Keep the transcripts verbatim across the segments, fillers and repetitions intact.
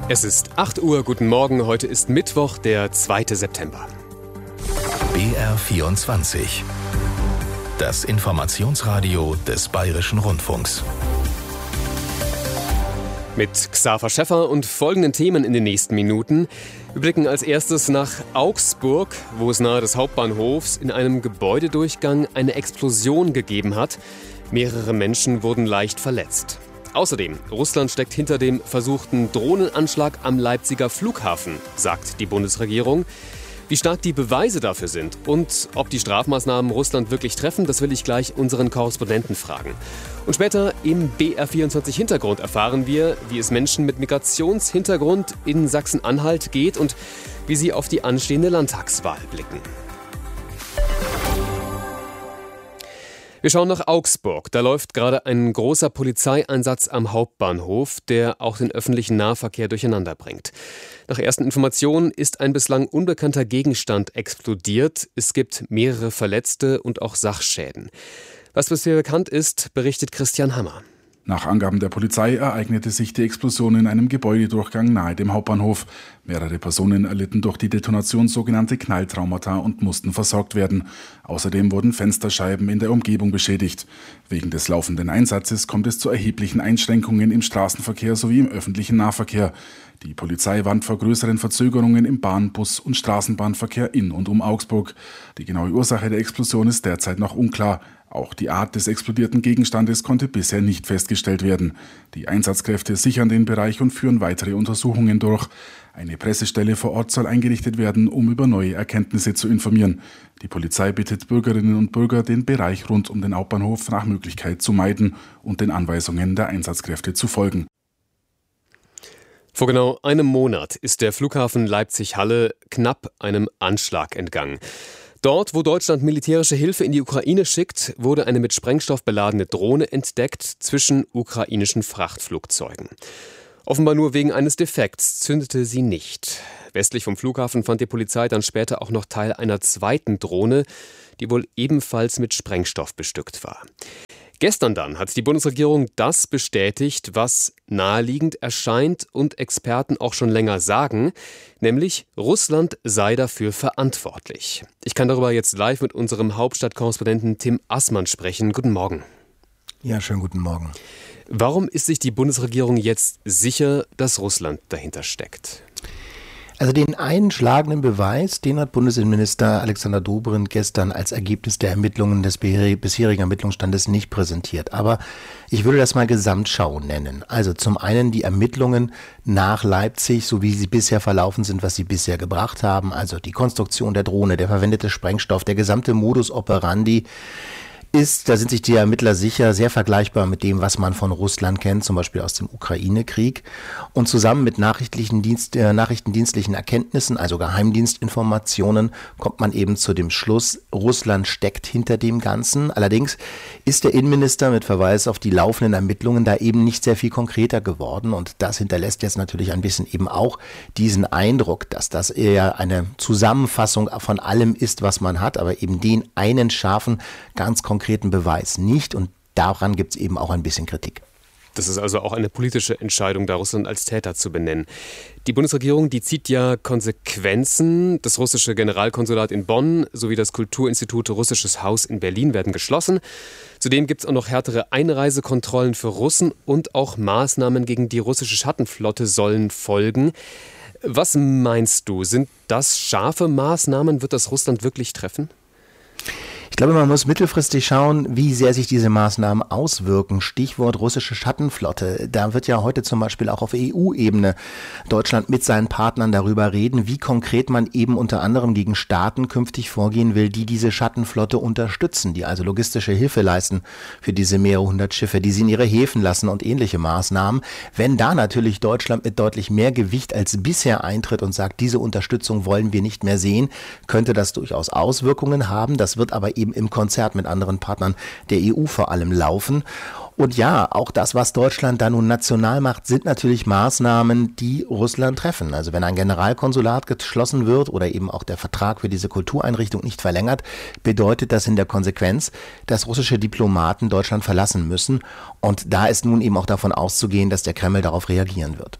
Es ist acht Uhr, guten Morgen, heute ist Mittwoch, der zweite September. B R vierundzwanzig, das Informationsradio des Bayerischen Rundfunks. Mit Xaver Schäffer und folgenden Themen in den nächsten Minuten. Wir blicken als erstes nach Augsburg, wo es nahe des Hauptbahnhofs in einem Gebäudedurchgang eine Explosion gegeben hat. Mehrere Menschen wurden leicht verletzt. Außerdem, Russland steckt hinter dem versuchten Drohnenanschlag am Leipziger Flughafen, sagt die Bundesregierung. Wie stark die Beweise dafür sind und ob die Strafmaßnahmen Russland wirklich treffen, das will ich gleich unseren Korrespondenten fragen. Und später im B R vierundzwanzig Hintergrund erfahren wir, wie es Menschen mit Migrationshintergrund in Sachsen-Anhalt geht und wie sie auf die anstehende Landtagswahl blicken. Wir schauen nach Augsburg. Da läuft gerade ein großer Polizeieinsatz am Hauptbahnhof, der auch den öffentlichen Nahverkehr durcheinander bringt. Nach ersten Informationen ist ein bislang unbekannter Gegenstand explodiert. Es gibt mehrere Verletzte und auch Sachschäden. Was bisher bekannt ist, berichtet Christian Hammer. Nach Angaben der Polizei ereignete sich die Explosion in einem Gebäudedurchgang nahe dem Hauptbahnhof. Mehrere Personen erlitten durch die Detonation sogenannte Knalltraumata und mussten versorgt werden. Außerdem wurden Fensterscheiben in der Umgebung beschädigt. Wegen des laufenden Einsatzes kommt es zu erheblichen Einschränkungen im Straßenverkehr sowie im öffentlichen Nahverkehr. Die Polizei warnt vor größeren Verzögerungen im Bahn-, Bus- und Straßenbahnverkehr in und um Augsburg. Die genaue Ursache der Explosion ist derzeit noch unklar. Auch die Art des explodierten Gegenstandes konnte bisher nicht festgestellt werden. Die Einsatzkräfte sichern den Bereich und führen weitere Untersuchungen durch. Eine Pressestelle vor Ort soll eingerichtet werden, um über neue Erkenntnisse zu informieren. Die Polizei bittet Bürgerinnen und Bürger, den Bereich rund um den Hauptbahnhof nach Möglichkeit zu meiden und den Anweisungen der Einsatzkräfte zu folgen. Vor genau einem Monat ist der Flughafen Leipzig-Halle knapp einem Anschlag entgangen. Dort, wo Deutschland militärische Hilfe in die Ukraine schickt, wurde eine mit Sprengstoff beladene Drohne entdeckt zwischen ukrainischen Frachtflugzeugen. Offenbar nur wegen eines Defekts zündete sie nicht. Westlich vom Flughafen fand die Polizei dann später auch noch Teil einer zweiten Drohne, die wohl ebenfalls mit Sprengstoff bestückt war. Gestern dann hat die Bundesregierung das bestätigt, was naheliegend erscheint und Experten auch schon länger sagen, nämlich Russland sei dafür verantwortlich. Ich kann darüber jetzt live mit unserem Hauptstadtkorrespondenten Tim Assmann sprechen. Guten Morgen. Ja, schönen guten Morgen. Warum ist sich die Bundesregierung jetzt sicher, dass Russland dahinter steckt? Also den einschlagenden Beweis, den hat Bundesinnenminister Alexander Dobrindt gestern als Ergebnis der Ermittlungen des bisherigen Ermittlungsstandes nicht präsentiert. Aber ich würde das mal Gesamtschau nennen. Also zum einen die Ermittlungen nach Leipzig, so wie sie bisher verlaufen sind, was sie bisher gebracht haben. Also die Konstruktion der Drohne, der verwendete Sprengstoff, der gesamte Modus operandi ist, da sind sich die Ermittler sicher, sehr vergleichbar mit dem, was man von Russland kennt, zum Beispiel aus dem Ukraine-Krieg. Und zusammen mit nachrichtlichen Dienst, äh, nachrichtendienstlichen Erkenntnissen, also Geheimdienstinformationen, kommt man eben zu dem Schluss, Russland steckt hinter dem Ganzen. Allerdings ist der Innenminister mit Verweis auf die laufenden Ermittlungen da eben nicht sehr viel konkreter geworden. Und das hinterlässt jetzt natürlich ein bisschen eben auch diesen Eindruck, dass das eher eine Zusammenfassung von allem ist, was man hat, aber eben den einen scharfen, ganz konkreten Beweis nicht, und daran gibt es eben auch ein bisschen Kritik. Das ist also auch eine politische Entscheidung, da Russland als Täter zu benennen. Die Bundesregierung, die zieht ja Konsequenzen. Das russische Generalkonsulat in Bonn sowie das Kulturinstitut Russisches Haus in Berlin werden geschlossen. Zudem gibt es auch noch härtere Einreisekontrollen für Russen und auch Maßnahmen gegen die russische Schattenflotte sollen folgen. Was meinst du? Sind das scharfe Maßnahmen? Wird das Russland wirklich treffen? Ich glaube, man muss mittelfristig schauen, wie sehr sich diese Maßnahmen auswirken. Stichwort russische Schattenflotte. Da wird ja heute zum Beispiel auch auf E U-Ebene Deutschland mit seinen Partnern darüber reden, wie konkret man eben unter anderem gegen Staaten künftig vorgehen will, die diese Schattenflotte unterstützen, die also logistische Hilfe leisten für diese mehrere hundert Schiffe, die sie in ihre Häfen lassen und ähnliche Maßnahmen. Wenn da natürlich Deutschland mit deutlich mehr Gewicht als bisher eintritt und sagt, diese Unterstützung wollen wir nicht mehr sehen, könnte das durchaus Auswirkungen haben. Das wird aber eben im Konzert mit anderen Partnern der E U vor allem laufen. Und ja, auch das, was Deutschland da nun national macht, sind natürlich Maßnahmen, die Russland treffen. Also wenn ein Generalkonsulat geschlossen wird oder eben auch der Vertrag für diese Kultureinrichtung nicht verlängert, bedeutet das in der Konsequenz, dass russische Diplomaten Deutschland verlassen müssen. Und da ist nun eben auch davon auszugehen, dass der Kreml darauf reagieren wird.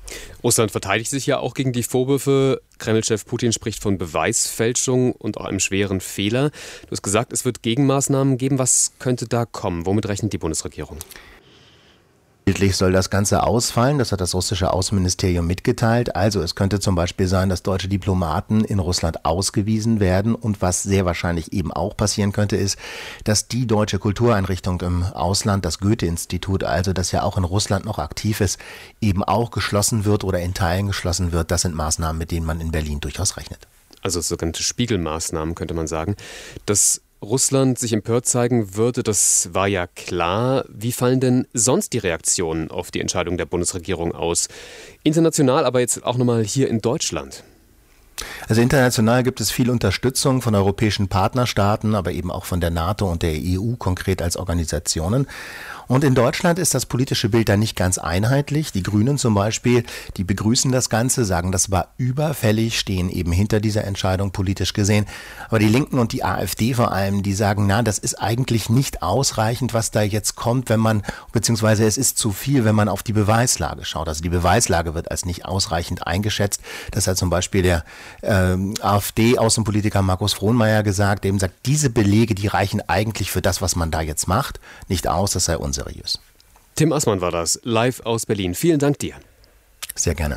Russland verteidigt sich ja auch gegen die Vorwürfe. Kreml-Chef Putin spricht von Beweisfälschung und auch einem schweren Fehler. Du hast gesagt, es wird Gegenmaßnahmen geben. Was könnte da kommen? Womit rechnet die Bundesregierung? Bildlich soll das Ganze ausfallen, das hat das russische Außenministerium mitgeteilt. Also es könnte zum Beispiel sein, dass deutsche Diplomaten in Russland ausgewiesen werden. Und was sehr wahrscheinlich eben auch passieren könnte, ist, dass die deutsche Kultureinrichtung im Ausland, das Goethe-Institut, also das ja auch in Russland noch aktiv ist, eben auch geschlossen wird oder in Teilen geschlossen wird. Das sind Maßnahmen, mit denen man in Berlin durchaus rechnet. Also sogenannte Spiegelmaßnahmen, könnte man sagen. Das Russland sich empört zeigen würde, das war ja klar. Wie fallen denn sonst die Reaktionen auf die Entscheidung der Bundesregierung aus? International, aber jetzt auch nochmal hier in Deutschland. Also international gibt es viel Unterstützung von europäischen Partnerstaaten, aber eben auch von der NATO und der E U konkret als Organisationen. Und in Deutschland ist das politische Bild da nicht ganz einheitlich. Die Grünen zum Beispiel, die begrüßen das Ganze, sagen, das war überfällig, stehen eben hinter dieser Entscheidung politisch gesehen. Aber die Linken und die AfD vor allem, die sagen, na, das ist eigentlich nicht ausreichend, was da jetzt kommt, wenn man, beziehungsweise es ist zu viel, wenn man auf die Beweislage schaut. Also die Beweislage wird als nicht ausreichend eingeschätzt. Das hat zum Beispiel der ähm, AfD-Außenpolitiker Markus Frohnmayer gesagt, der eben sagt, diese Belege, die reichen eigentlich für das, was man da jetzt macht, nicht aus, das sei unseriös. Tim Assmann war das, live aus Berlin. Vielen Dank dir. Sehr gerne.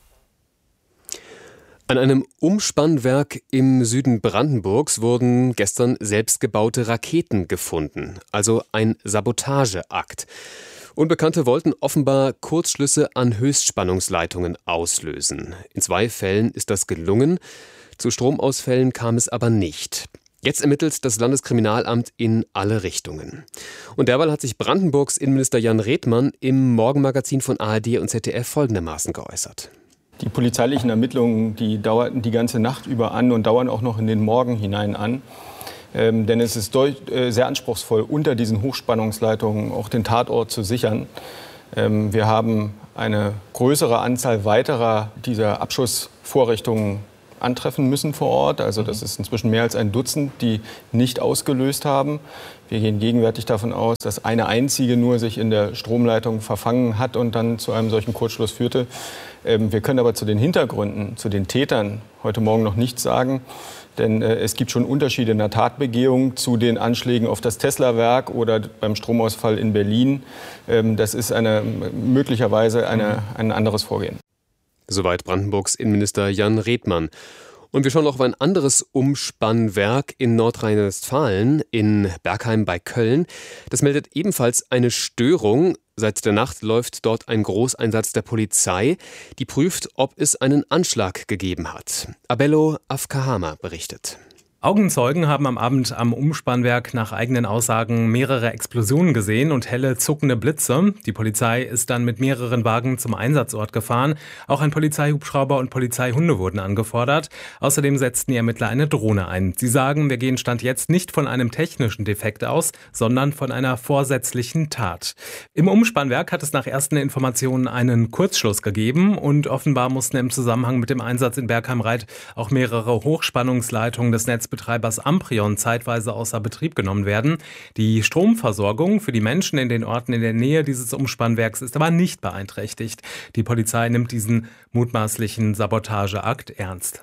An einem Umspannwerk im Süden Brandenburgs wurden gestern selbstgebaute Raketen gefunden, also ein Sabotageakt. Unbekannte wollten offenbar Kurzschlüsse an Höchstspannungsleitungen auslösen. In zwei Fällen ist das gelungen, zu Stromausfällen kam es aber nicht. Jetzt ermittelt das Landeskriminalamt in alle Richtungen. Und derweil hat sich Brandenburgs Innenminister Jan Redmann im Morgenmagazin von A R D und Z D F folgendermaßen geäußert. Die polizeilichen Ermittlungen, die dauerten die ganze Nacht über an und dauern auch noch in den Morgen hinein an. Ähm, denn es ist deut- äh, sehr anspruchsvoll, unter diesen Hochspannungsleitungen auch den Tatort zu sichern. Ähm, wir haben eine größere Anzahl weiterer dieser Abschussvorrichtungen antreffen müssen vor Ort. Also das ist inzwischen mehr als ein Dutzend, die nicht ausgelöst haben. Wir gehen gegenwärtig davon aus, dass eine einzige nur sich in der Stromleitung verfangen hat und dann zu einem solchen Kurzschluss führte. Ähm, wir können aber zu den Hintergründen, zu den Tätern heute Morgen noch nichts sagen. Denn äh, es gibt schon Unterschiede in der Tatbegehung zu den Anschlägen auf das Tesla-Werk oder beim Stromausfall in Berlin. Ähm, das ist eine, möglicherweise eine, ein anderes Vorgehen. Soweit Brandenburgs Innenminister Jan Redmann. Und wir schauen noch auf ein anderes Umspannwerk in Nordrhein-Westfalen, in Bergheim bei Köln. Das meldet ebenfalls eine Störung. Seit der Nacht läuft dort ein Großeinsatz der Polizei. Die prüft, ob es einen Anschlag gegeben hat. Abello Afkahama berichtet. Augenzeugen haben am Abend am Umspannwerk nach eigenen Aussagen mehrere Explosionen gesehen und helle zuckende Blitze. Die Polizei ist dann mit mehreren Wagen zum Einsatzort gefahren. Auch ein Polizeihubschrauber und Polizeihunde wurden angefordert. Außerdem setzten die Ermittler eine Drohne ein. Sie sagen, wir gehen Stand jetzt nicht von einem technischen Defekt aus, sondern von einer vorsätzlichen Tat. Im Umspannwerk hat es nach ersten Informationen einen Kurzschluss gegeben und offenbar mussten im Zusammenhang mit dem Einsatz in Bergheim-Reit auch mehrere Hochspannungsleitungen des Netzbetreibers Betreibers Amprion zeitweise außer Betrieb genommen werden. Die Stromversorgung für die Menschen in den Orten in der Nähe dieses Umspannwerks ist aber nicht beeinträchtigt. Die Polizei nimmt diesen mutmaßlichen Sabotageakt ernst.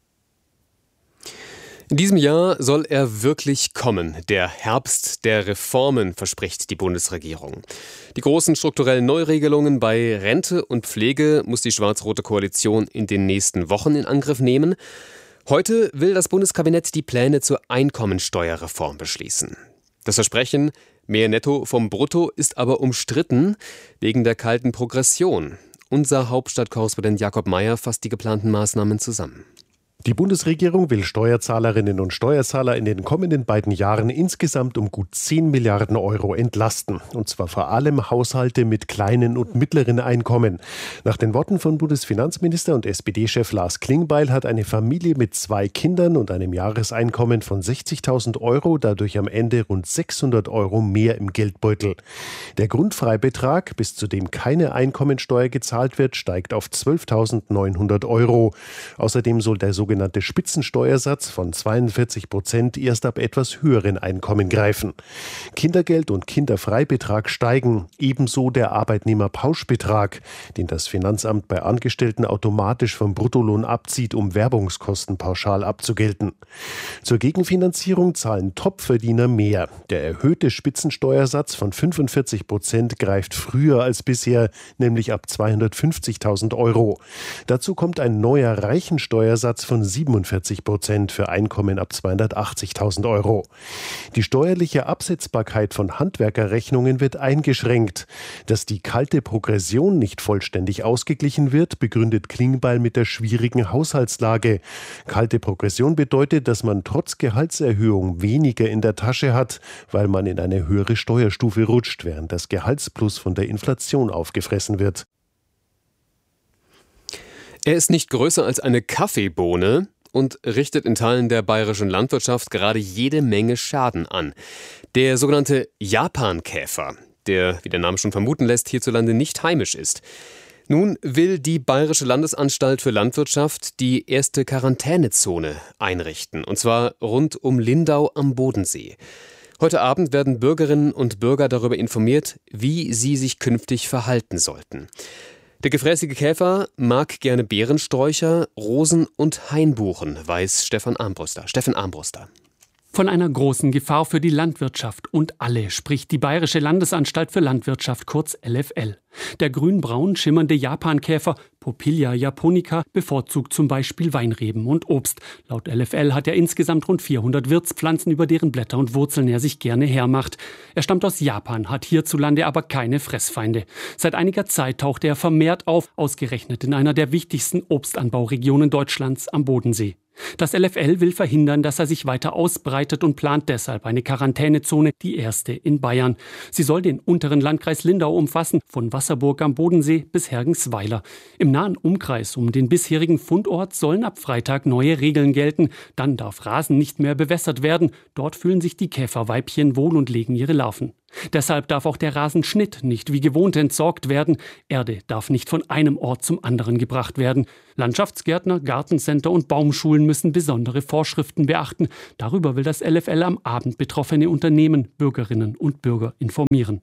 In diesem Jahr soll er wirklich kommen. Der Herbst der Reformen, verspricht die Bundesregierung. Die großen strukturellen Neuregelungen bei Rente und Pflege muss die schwarz-rote Koalition in den nächsten Wochen in Angriff nehmen. Heute will das Bundeskabinett die Pläne zur Einkommensteuerreform beschließen. Das Versprechen, mehr Netto vom Brutto, ist aber umstritten wegen der kalten Progression. Unser Hauptstadtkorrespondent Jakob Meyer fasst die geplanten Maßnahmen zusammen. Die Bundesregierung will Steuerzahlerinnen und Steuerzahler in den kommenden beiden Jahren insgesamt um gut zehn Milliarden Euro entlasten. Und zwar vor allem Haushalte mit kleinen und mittleren Einkommen. Nach den Worten von Bundesfinanzminister und S P D-Chef Lars Klingbeil hat eine Familie mit zwei Kindern und einem Jahreseinkommen von sechzigtausend Euro dadurch am Ende rund sechshundert Euro mehr im Geldbeutel. Der Grundfreibetrag, bis zu dem keine Einkommensteuer gezahlt wird, steigt auf zwölftausendneunhundert Euro. Außerdem soll der sogenannte sogenannte Spitzensteuersatz von zweiundvierzig Prozent erst ab etwas höheren Einkommen greifen. Kindergeld und Kinderfreibetrag steigen, ebenso der Arbeitnehmerpauschbetrag, den das Finanzamt bei Angestellten automatisch vom Bruttolohn abzieht, um Werbungskosten pauschal abzugelten. Zur Gegenfinanzierung zahlen Topverdiener mehr. Der erhöhte Spitzensteuersatz von fünfundvierzig Prozent greift früher als bisher, nämlich ab zweihundertfünfzigtausend Euro. Dazu kommt ein neuer Reichensteuersatz von siebenundvierzig Prozent für Einkommen ab zweihundertachtzigtausend Euro. Die steuerliche Absetzbarkeit von Handwerkerrechnungen wird eingeschränkt. Dass die kalte Progression nicht vollständig ausgeglichen wird, begründet Klingbeil mit der schwierigen Haushaltslage. Kalte Progression bedeutet, dass man trotz Gehaltserhöhung weniger in der Tasche hat, weil man in eine höhere Steuerstufe rutscht, während das Gehaltsplus von der Inflation aufgefressen wird. Er ist nicht größer als eine Kaffeebohne und richtet in Teilen der bayerischen Landwirtschaft gerade jede Menge Schaden an. Der sogenannte Japankäfer, der, wie der Name schon vermuten lässt, hierzulande nicht heimisch ist. Nun will die Bayerische Landesanstalt für Landwirtschaft die erste Quarantänezone einrichten, und zwar rund um Lindau am Bodensee. Heute Abend werden Bürgerinnen und Bürger darüber informiert, wie sie sich künftig verhalten sollten. Der gefräßige Käfer mag gerne Beerensträucher, Rosen und Hainbuchen, weiß Stefan Armbruster. Steffen Armbruster. Von einer großen Gefahr für die Landwirtschaft und alle spricht die Bayerische Landesanstalt für Landwirtschaft, kurz L F L. Der grünbraun schimmernde Japankäfer Popillia japonica bevorzugt zum Beispiel Weinreben und Obst. Laut L F L hat er insgesamt rund vierhundert Wirtspflanzen, über deren Blätter und Wurzeln er sich gerne hermacht. Er stammt aus Japan, hat hierzulande aber keine Fressfeinde. Seit einiger Zeit taucht er vermehrt auf, ausgerechnet in einer der wichtigsten Obstanbauregionen Deutschlands am Bodensee. Das L F L will verhindern, dass er sich weiter ausbreitet und plant deshalb eine Quarantänezone, die erste in Bayern. Sie soll den unteren Landkreis Lindau umfassen, von Wasserburg am Bodensee bis Hergensweiler. Im nahen Umkreis um den bisherigen Fundort sollen ab Freitag neue Regeln gelten. Dann darf Rasen nicht mehr bewässert werden. Dort fühlen sich die Käferweibchen wohl und legen ihre Larven. Deshalb darf auch der Rasenschnitt nicht wie gewohnt entsorgt werden. Erde darf nicht von einem Ort zum anderen gebracht werden. Landschaftsgärtner, Gartencenter und Baumschulen müssen besondere Vorschriften beachten. Darüber will das L F L am Abend betroffene Unternehmen, Bürgerinnen und Bürger informieren.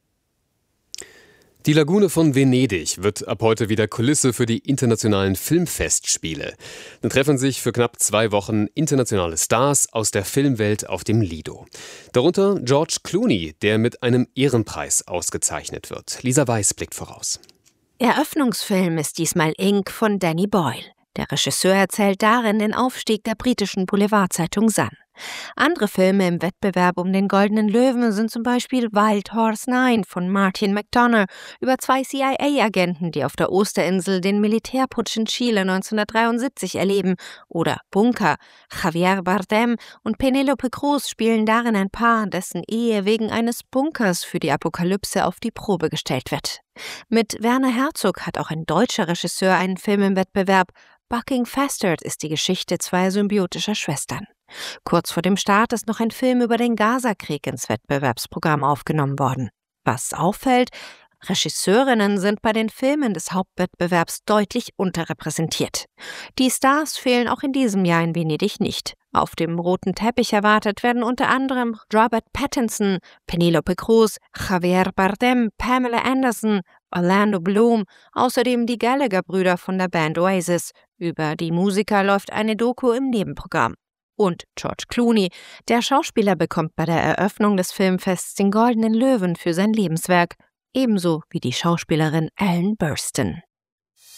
Die Lagune von Venedig wird ab heute wieder Kulisse für die internationalen Filmfestspiele. Dann treffen sich für knapp zwei Wochen internationale Stars aus der Filmwelt auf dem Lido. Darunter George Clooney, der mit einem Ehrenpreis ausgezeichnet wird. Lisa Weiß blickt voraus. Eröffnungsfilm ist diesmal Ink von Danny Boyle. Der Regisseur erzählt darin den Aufstieg der britischen Boulevardzeitung Sun. Andere Filme im Wettbewerb um den Goldenen Löwen sind zum Beispiel Wild Horse neun von Martin McDonagh über zwei C I A-Agenten, die auf der Osterinsel den Militärputsch in Chile neunzehnhundertdreiundsiebzig erleben, oder Bunker. Javier Bardem und Penélope Cruz spielen darin ein Paar, dessen Ehe wegen eines Bunkers für die Apokalypse auf die Probe gestellt wird. Mit Werner Herzog hat auch ein deutscher Regisseur einen Film im Wettbewerb. Bucking Fastard ist die Geschichte zweier symbiotischer Schwestern. Kurz vor dem Start ist noch ein Film über den Gazakrieg ins Wettbewerbsprogramm aufgenommen worden. Was auffällt, Regisseurinnen sind bei den Filmen des Hauptwettbewerbs deutlich unterrepräsentiert. Die Stars fehlen auch in diesem Jahr in Venedig nicht. Auf dem roten Teppich erwartet werden unter anderem Robert Pattinson, Penélope Cruz, Javier Bardem, Pamela Anderson, Orlando Bloom, außerdem die Gallagher-Brüder von der Band Oasis. Über die Musiker läuft eine Doku im Nebenprogramm. Und George Clooney, der Schauspieler, bekommt bei der Eröffnung des Filmfests den Goldenen Löwen für sein Lebenswerk, ebenso wie die Schauspielerin Ellen Burstyn.